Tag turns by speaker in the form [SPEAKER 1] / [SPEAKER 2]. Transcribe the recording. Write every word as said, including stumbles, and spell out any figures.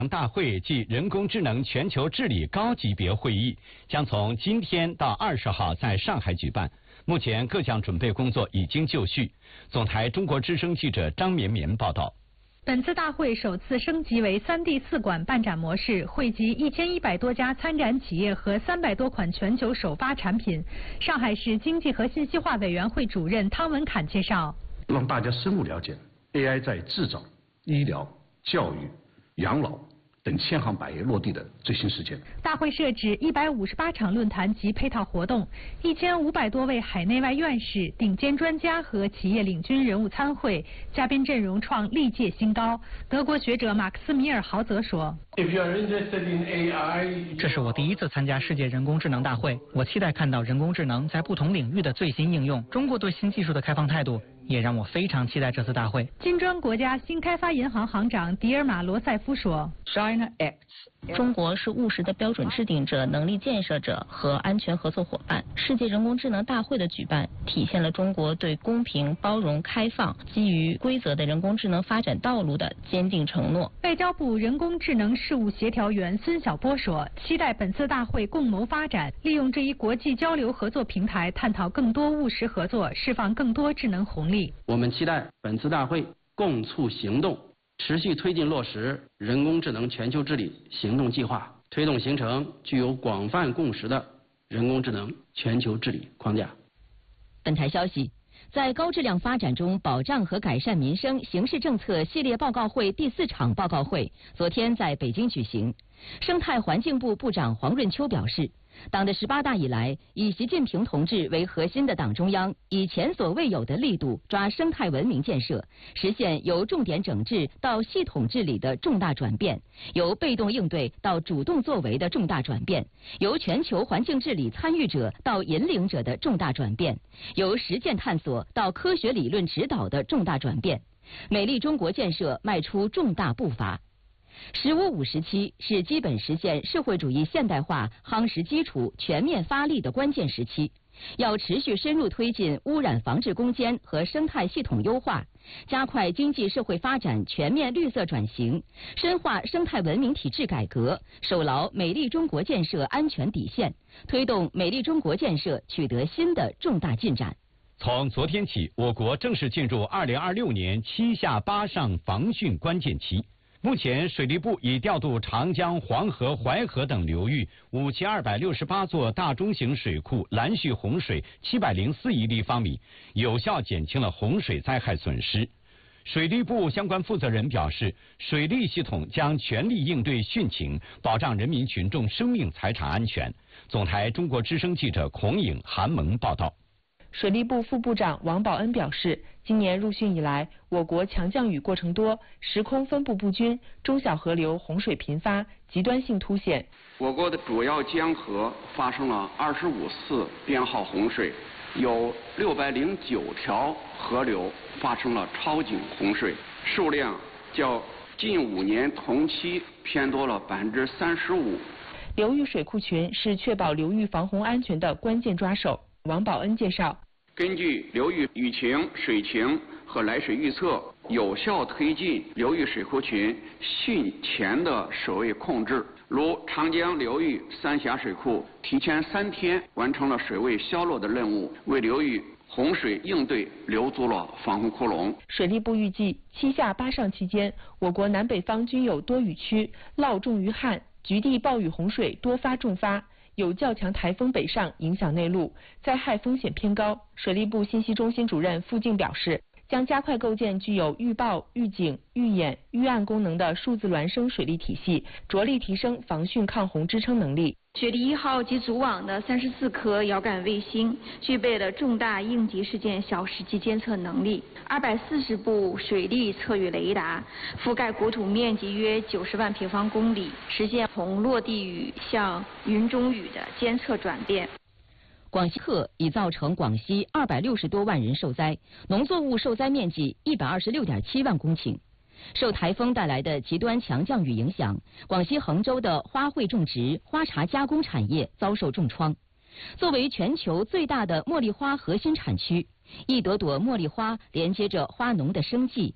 [SPEAKER 1] 大会暨人工智能全球治理高级别会议将从今天到二十号在上海举办。目前各项准备工作已经就绪。总台中国之声记者张绵绵报道。
[SPEAKER 2] 本次大会首次升级为三地四馆办展模式，汇集一千一百多家参展企业和三百多款全球首发产品。上海市经济和信息化委员会主任汤文侃介绍，
[SPEAKER 3] 让大家深入了解 A I 在制造、医疗、教育、养老等千行百业落地的最新实践。
[SPEAKER 2] 大会设置一百五十八场论坛及配套活动，一千五百多位海内外院士、顶尖专家和企业领军人物参会，嘉宾阵容创历届新高。德国学者马克思米尔豪泽说：“
[SPEAKER 4] 这是我第一次参加世界人工智能大会，我期待看到人工智能在不同领域的最新应用。中国对新技术的开放态度也让我非常期待这次大会。”
[SPEAKER 2] 金砖国家新开发银行行长迪尔马罗塞夫说：“
[SPEAKER 5] 中国是务实的标准制定者、能力建设者和安全合作伙伴。世界人工智能大会的举办，体现了中国对公平、包容、开放、基于规则的人工智能发展道路的坚定承诺。”
[SPEAKER 2] 外交部人工智能事务协调员孙晓波说：“期待本次大会共谋发展，利用这一国际交流合作平台，探讨更多务实合作，释放更多智能红利。”
[SPEAKER 6] 我们期待本次大会共促行动，持续推进落实人工智能全球治理行动计划，推动形成具有广泛共识的人工智能全球治理框架。
[SPEAKER 7] 本台消息，在高质量发展中保障和改善民生形势政策系列报告会第四场报告会昨天在北京举行。生态环境部部长黄润秋表示，党的十八大以来，以习近平同志为核心的党中央以前所未有的力度抓生态文明建设，实现由重点整治到系统治理的重大转变，由被动应对到主动作为的重大转变，由全球环境治理参与者到引领者的重大转变，由实践探索到科学理论指导的重大转变，美丽中国建设迈出重大步伐。十五五时期是基本实现社会主义现代化夯实基础、全面发力的关键时期，要持续深入推进污染防治攻坚和生态系统优化，加快经济社会发展全面绿色转型，深化生态文明体制改革，守牢美丽中国建设安全底线，推动美丽中国建设取得新的重大进展。
[SPEAKER 1] 从昨天起，我国正式进入二零二六年七下八上防汛关键期。目前，水利部已调度长江、黄河、淮河等流域五千二百六十八座大中型水库拦蓄洪水七百零四亿立方米，有效减轻了洪水灾害损失。水利部相关负责人表示，水利系统将全力应对汛情，保障人民群众生命财产安全。总台中国之声记者孔颖、韩萌报道。
[SPEAKER 8] 水利部副部长王宝恩表示，今年入汛以来，我国强降雨过程多，时空分布不均，中小河流洪水频发，极端性凸显。
[SPEAKER 9] 我国的主要江河发生了二十五次编号洪水，有六百零九条河流发生了超警洪水，数量较近五年同期偏多了百分之三十五。
[SPEAKER 8] 流域水库群是确保流域防洪安全的关键抓手。王宝恩介绍，
[SPEAKER 9] 根据流域雨情、水情和来水预测，有效推进流域水库群汛前的水位控制。如长江流域三峡水库提前三天完成了水位消落的任务，为流域洪水应对留足了防洪窟窿。
[SPEAKER 8] 水利部预计，七下八上期间，我国南北方均有多雨区，涝重于旱，局地暴雨洪水多发重发。有较强台风北上影响内陆，灾害风险偏高。水利部信息中心主任付静表示，将加快构建具有预报、预警、预演、预案功能的数字孪生水利体系，着力提升防汛抗洪支撑能力。
[SPEAKER 10] 雪莉一号及组网的三十四颗遥感卫星具备了重大应急事件小时级监测能力，二百四十部水利测雨雷达覆盖国土面积约九十万平方公里，实现从落地雨向云中雨的监测转变。
[SPEAKER 7] 广西克已造成广西二百六十多万人受灾，农作物受灾面积一百二十六点七万公顷。受台风带来的极端强降雨影响，广西衡州的花卉种植、花茶加工产业遭受重创。作为全球最大的茉莉花核心产区，一朵朵茉莉花连接着花农的生计。